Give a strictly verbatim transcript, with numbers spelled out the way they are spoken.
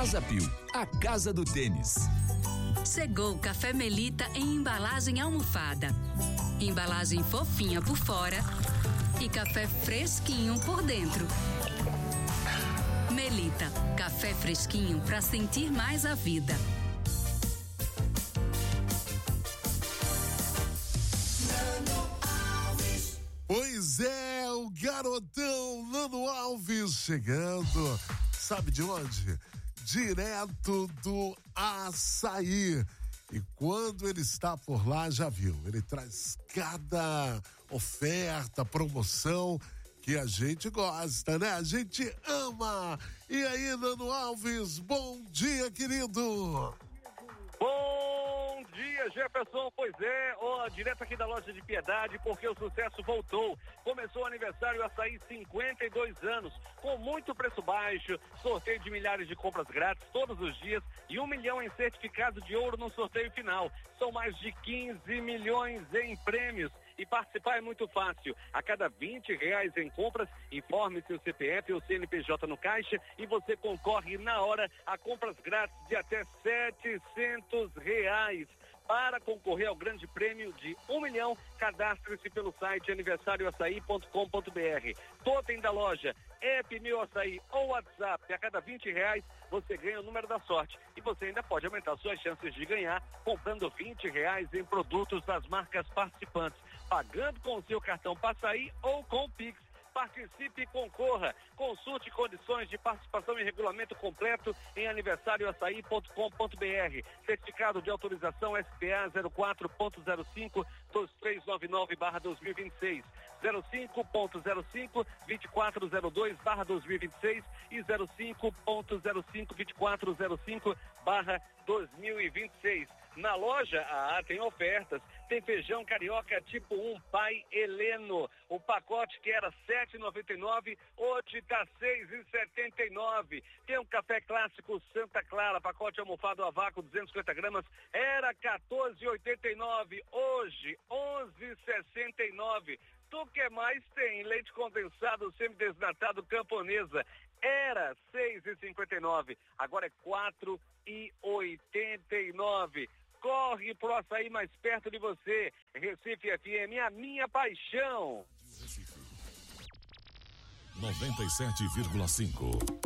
Casa Pio, a casa do tênis. Chegou o Café Melita em embalagem almofada. Embalagem fofinha por fora e café fresquinho por dentro. Melita, café fresquinho para sentir mais a vida. Pois é, o garotão Nano Alves chegando. Sabe de onde? Direto do Açaí. E quando ele está por lá, já viu, ele traz cada oferta, promoção que a gente gosta, né? A gente ama. E aí, Nano Alves, bom dia, querido. Bom dia, Jefferson. Pois é, ó, direto aqui da loja de Piedade, porque o sucesso voltou. Começou o aniversário Açaí, cinquenta e dois anos, com muito preço baixo, sorteio de milhares de compras grátis todos os dias e um milhão em certificado de ouro no sorteio final. São mais de quinze milhões em prêmios. E participar é muito fácil. A cada vinte reais em compras, informe seu C P F ou C N P J no caixa e você concorre na hora a compras grátis de até setecentos reais. Para concorrer ao grande prêmio de um milhão, cadastre-se pelo site aniversário açaí ponto com ponto br. Totem da loja, app Meu Açaí ou WhatsApp. A cada vinte reais você ganha o número da sorte. E você ainda pode aumentar suas chances de ganhar comprando vinte reais em produtos das marcas participantes, pagando com o seu cartão Passaí ou com o Pix. Participe e concorra. Consulte condições de participação e regulamento completo em aniversário açaí ponto com ponto br. Certificado de autorização S P A zero quatro ponto zero cinco dois três nove nove barra dois mil e vinte e seis, zero cinco ponto zero cinco vinte e quatro zero dois barra dois mil e vinte e seis e zero cinco ponto zero cinco vinte e quatro zero cinco barra dois mil e vinte e seis. Na loja, ah, tem ofertas. Tem feijão carioca tipo um Pai Heleno. O pacote que era sete reais e noventa e nove centavos, hoje está seis reais e setenta e nove centavos. Tem um café clássico Santa Clara, pacote almofado a vácuo, duzentos e cinquenta gramas, era quatorze reais e oitenta e nove centavos, hoje onze reais e sessenta e nove centavos. Tu que mais tem? Leite condensado semidesnatado Camponesa, era seis reais e cinquenta e nove centavos, agora é quatro reais e oitenta e nove centavos. Corre pro açaí mais perto de você. Recife F M, a minha paixão. noventa e sete vírgula cinco